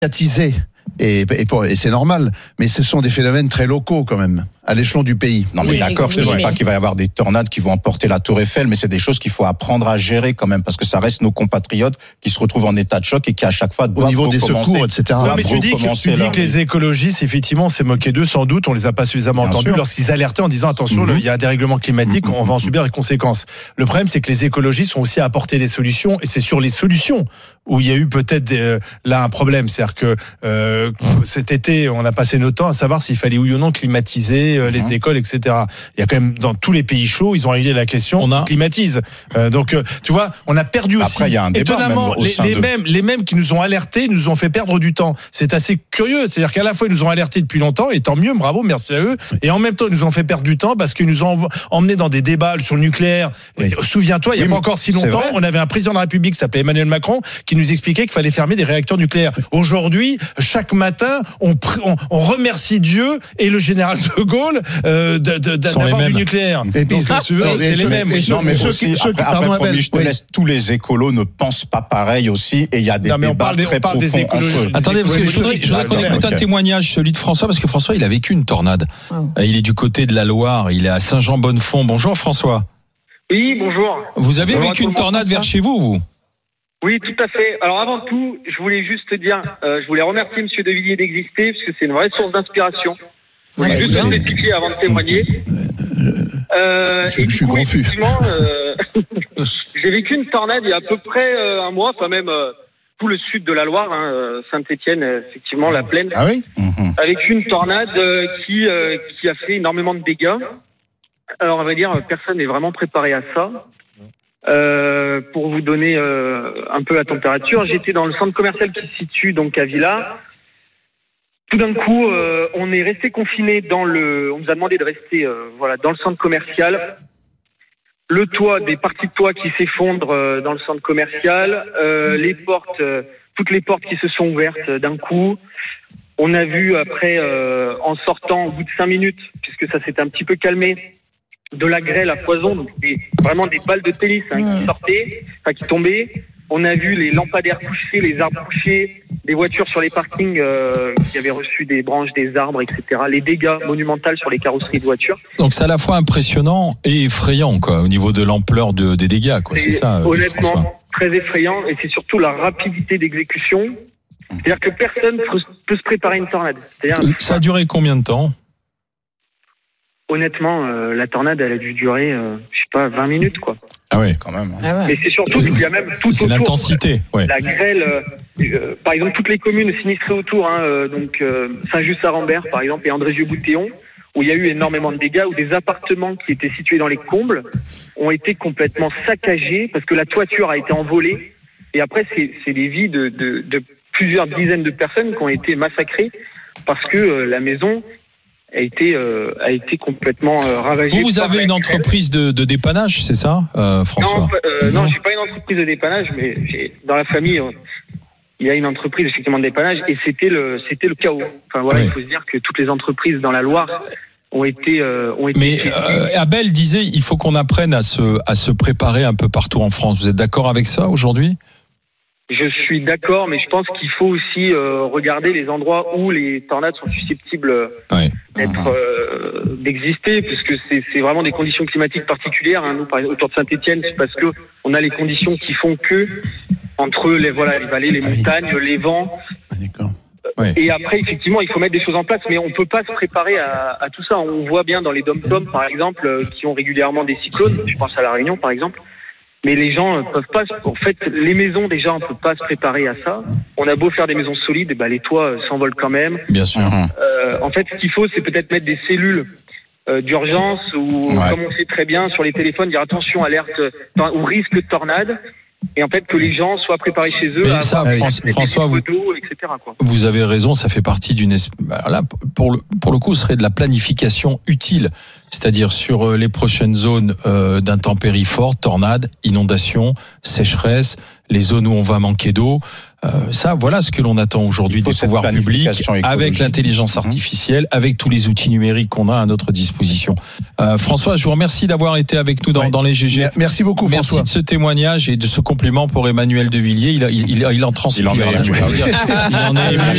médiatisé. Et c'est normal, mais ce sont des phénomènes très locaux quand même, à l'échelon du pays. Non mais d'accord, je ne dis pas qu'il va y avoir des tornades qui vont emporter la Tour Eiffel, mais c'est des choses qu'il faut apprendre à gérer quand même, parce que ça reste nos compatriotes qui se retrouvent en état de choc et qui à chaque fois doivent au niveau des secours, etc. Non, mais tu dis que les écologistes, effectivement, on s'est moqué d'eux sans doute, on les a pas suffisamment entendus lorsqu'ils alertaient en disant attention, il y a un dérèglement climatique, on va en subir les conséquences. Le problème, c'est que les écologistes ont aussi apporté des solutions, et c'est sur les solutions où il y a eu peut-être là un problème, c'est-à-dire que cet été, on a passé notre temps à savoir s'il fallait oui ou non climatiser les écoles, etc. Il y a quand même dans tous les pays chauds, ils ont réglé la question. On climatise. Donc, tu vois, on a perdu aussi. Après, il y a un débat, étonnamment, les mêmes qui nous ont alertés, nous ont fait perdre du temps. C'est assez curieux. C'est-à-dire qu'à la fois ils nous ont alertés depuis longtemps, et tant mieux, bravo, merci à eux. Et en même temps, ils nous ont fait perdre du temps parce qu'ils nous ont emmenés dans des débats sur le nucléaire. Oui. Souviens-toi, il y a pas encore si longtemps, on avait un président de la République qui s'appelait Emmanuel Macron qui nous expliquait qu'il fallait fermer des réacteurs nucléaires. Aujourd'hui, chaque matin, on remercie Dieu et le général de Gaulle d'avoir du nucléaire. Et puis, c'est les mêmes. Non, mais aussi, après, je te laisse, tous les écolos ne pensent pas pareil aussi, et il y a des débats très profonds entre eux. Attendez, parce que je voudrais qu'on écoute un témoignage, celui de François, parce que François, il a vécu une tornade. Il est du côté de la Loire, il est à Saint-Jean-Bonnefond. Bonjour François. Oui, bonjour. Vous avez vécu une tornade vers chez vous? Oui, tout à fait. Alors avant tout, je voulais juste dire, je voulais remercier Monsieur De Villiers d'exister, parce que c'est une vraie source d'inspiration. Je voulais juste le spécifier avant de témoigner. Je suis confus. J'ai vécu une tornade il y a à peu près un mois, enfin même tout le sud de la Loire, Saint-Étienne, effectivement, la plaine. Ah oui. Avec une tornade qui a fait énormément de dégâts. Alors on va dire, personne n'est vraiment préparé à ça. Pour vous donner un peu la température, j'étais dans le centre commercial qui se situe donc à Villars. Tout d'un coup, on est resté confiné on nous a demandé de rester dans le centre commercial. Le toit, des parties de toit qui s'effondrent dans le centre commercial, les portes, toutes les portes qui se sont ouvertes d'un coup. On a vu après, en sortant au bout de 5 minutes, puisque ça s'était un petit peu calmé, de la grêle à foison, donc vraiment des balles de tennis qui sortaient, qui tombaient. On a vu les lampadaires couchés, les arbres couchés, des voitures sur les parkings qui avaient reçu des branches des arbres, etc. Les dégâts monumentaux sur les carrosseries de voitures. Donc c'est à la fois impressionnant et effrayant, quoi, au niveau de l'ampleur des dégâts, quoi. C'est ça. Honnêtement, très effrayant, et c'est surtout la rapidité d'exécution. C'est-à-dire que personne peut se préparer à une tornade. Ça a duré combien de temps ? Honnêtement, la tornade, elle a dû durer, 20 minutes, quoi. Ah ouais, quand même. Mais c'est surtout qu'il y a même tout c'est autour. L'intensité, ouais. La grêle, par exemple, toutes les communes sinistrées autour, donc Saint-Just-à-Rambert, par exemple, et Andrézieux-Bouthéon, où il y a eu énormément de dégâts, où des appartements qui étaient situés dans les combles ont été complètement saccagés parce que la toiture a été envolée. Et après, c'est des vies de plusieurs dizaines de personnes qui ont été massacrées parce que la maison a été complètement ravagée. Vous avez une entreprise de dépannage, c'est ça, François ? Non, j'ai pas une entreprise de dépannage, mais dans la famille, il y a une entreprise effectivement de dépannage, et c'était le chaos. Enfin voilà, oui. Il faut se dire que toutes les entreprises dans la Loire ont été. Mais Abel disait, il faut qu'on apprenne à se préparer un peu partout en France. Vous êtes d'accord avec ça aujourd'hui ? Je suis d'accord, mais je pense qu'il faut aussi regarder les endroits où les tornades sont susceptibles d'exister, puisque c'est vraiment des conditions climatiques particulières. Nous, par exemple, autour de Saint-Étienne, c'est parce que on a les conditions qui font que entre les vallées, les montagnes, les vents. D'accord. Et après, effectivement, il faut mettre des choses en place, mais on peut pas se préparer à tout ça. On voit bien dans les dom-toms, par exemple, qui ont régulièrement des cyclones. Je pense à La Réunion, par exemple. Mais les gens peuvent pas. En fait, les maisons, déjà, on peut pas se préparer à ça. On a beau faire des maisons solides, les toits s'envolent quand même. Bien sûr. En fait, ce qu'il faut, c'est peut-être mettre des cellules d'urgence ou, comme on fait très bien sur les téléphones, dire attention, alerte ou risque de tornade. Et en fait, que les gens soient préparés chez eux. Mais ça, François, etc., quoi. Vous avez raison, ça fait partie d'une. Là, pour le coup, ce serait de la planification utile, c'est-à-dire sur les prochaines zones d'intempéries fortes, tornades, inondations, sécheresse, les zones où on va manquer d'eau. Ça, voilà ce que l'on attend aujourd'hui des pouvoirs publics, avec l'intelligence artificielle, avec tous les outils numériques qu'on a à notre disposition. François, je vous remercie d'avoir été avec nous dans les GG. Merci beaucoup, François. Merci de ce témoignage et de ce compliment pour Emmanuel Devilliers. Il en transpire. Il en est ému.